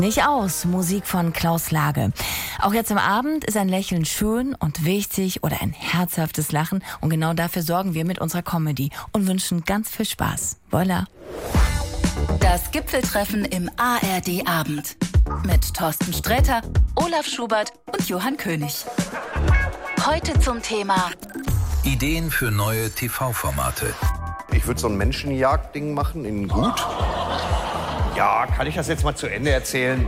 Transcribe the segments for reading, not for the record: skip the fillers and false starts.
Nicht aus, Musik von Klaus Lage. Auch jetzt am Abend ist ein Lächeln schön und wichtig oder ein herzhaftes Lachen. Und genau dafür sorgen wir mit unserer Comedy und wünschen ganz viel Spaß. Voila. Das Gipfeltreffen im ARD-Abend. Mit Thorsten Sträter, Olaf Schubert und Johann König. Heute zum Thema Ideen für neue TV-Formate. Ich würde so ein Menschenjagd-Ding machen in gut. Ja, kann ich das jetzt mal zu Ende erzählen?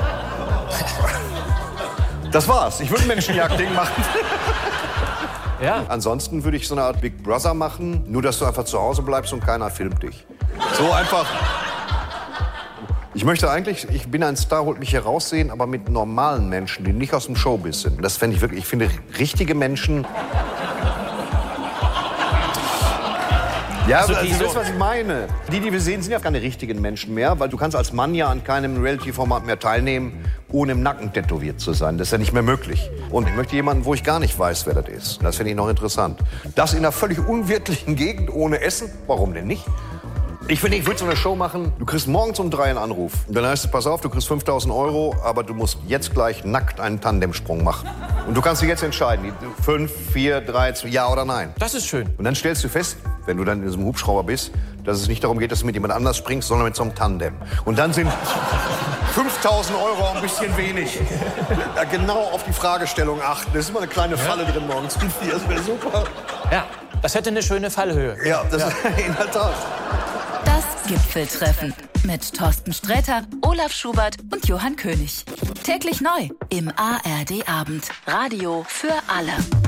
Das war's. Ich würde ein Menschenjagd-Ding machen. Ja. Ansonsten würde ich so eine Art Big Brother machen, nur dass du einfach zu Hause bleibst und keiner filmt dich. So einfach. Ich möchte eigentlich, ich bin ein Star, holt mich hier raussehen, aber mit normalen Menschen, die nicht aus dem Showbiz sind. Das fände ich wirklich, ich finde richtige Menschen. Ja, also das ist, was ich meine. Die wir sehen, sind ja keine richtigen Menschen mehr, weil du kannst als Mann ja an keinem Reality-Format mehr teilnehmen, ohne im Nacken tätowiert zu sein. Das ist ja nicht mehr möglich. Und ich möchte jemanden, wo ich gar nicht weiß, wer das ist. Das finde ich noch interessant. Das in einer völlig unwirtlichen Gegend, ohne Essen, warum denn nicht? Ich finde, ich würde so eine Show machen, du kriegst morgens um 3 einen Anruf. Und dann heißt es, pass auf, du kriegst 5.000 €, aber du musst jetzt gleich nackt einen Tandemsprung machen. Und du kannst dich jetzt entscheiden, 5, 4, 3, 2, ja oder nein. Das ist schön. Und dann stellst du fest, wenn du dann in diesem Hubschrauber bist, dass es nicht darum geht, dass du mit jemand anders springst, sondern mit so einem Tandem. Und dann sind 5.000 € ein bisschen wenig. Ja, genau auf die Fragestellung achten. Das ist immer eine kleine Falle drin morgens um 4. Das wäre super. Ja, das hätte eine schöne Fallhöhe. Ja, das ist in der Tat. Das Gipfeltreffen mit Thorsten Sträter, Olaf Schubert und Johann König. Täglich neu im ARD-Abend. Radio für alle.